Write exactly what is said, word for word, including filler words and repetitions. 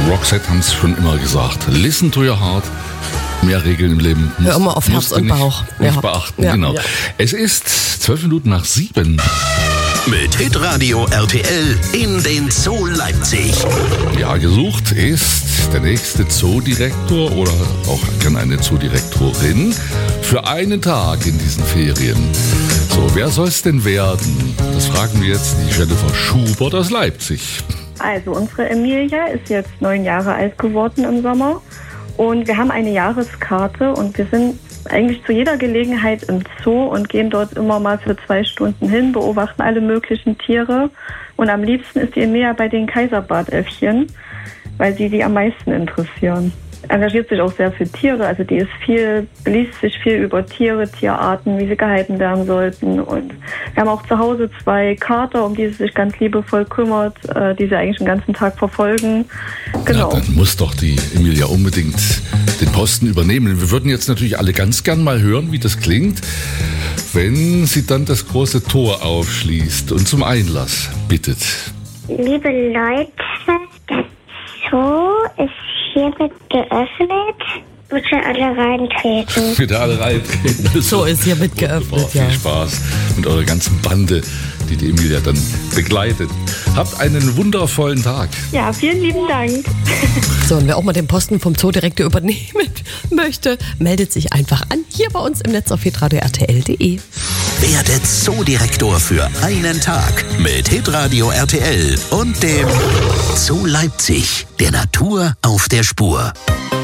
Roxette haben es schon immer gesagt. Listen to your heart. Mehr Regeln im Leben. Hör immer auf Herz und nicht, Bauch. Nicht Ja. beachten, Ja. genau. Ja. Es ist zwölf Minuten nach sieben. Mit Hitradio R T L in den Zoo Leipzig. Ja, gesucht ist der nächste Zoodirektor oder auch gerne eine Zoodirektorin für einen Tag in diesen Ferien. So, wer soll es denn werden? Das fragen wir jetzt die Jennifer Schubert aus Leipzig. Also unsere Emilia ist jetzt neun Jahre alt geworden im Sommer und wir haben eine Jahreskarte und wir sind eigentlich zu jeder Gelegenheit im Zoo und gehen dort immer mal für zwei Stunden hin, beobachten alle möglichen Tiere und am liebsten ist die Emilia bei den Kaiserbartäffchen, weil sie die am meisten interessieren. Engagiert sich auch sehr für Tiere, also die ist viel, liest sich viel über Tiere, Tierarten, wie sie gehalten werden sollten und wir haben auch zu Hause zwei Kater, um die sie sich ganz liebevoll kümmert, äh, die sie eigentlich den ganzen Tag verfolgen. Genau. Ja, dann muss doch die Emilia unbedingt den Posten übernehmen. Wir würden jetzt natürlich alle ganz gern mal hören, wie das klingt, wenn sie dann das große Tor aufschließt und zum Einlass bittet. Liebe Leute, der Zoo ist hiermit geöffnet. Bitte alle reintreten. Bitte alle reintreten. So ist hiermit geöffnet, Wunderbar, viel ja. Spaß mit eurer ganzen Bande, die die Emilia dann begleitet. Habt einen wundervollen Tag. Ja, vielen lieben Dank. So, und wer auch mal den Posten vom Zoodirektor übernehmen möchte, meldet sich einfach an, hier bei uns im Netz auf hitradio R T L punkt de. Werde Zoodirektor für einen Tag mit Hitradio R T L und dem Zoo Leipzig, der Natur auf der Spur.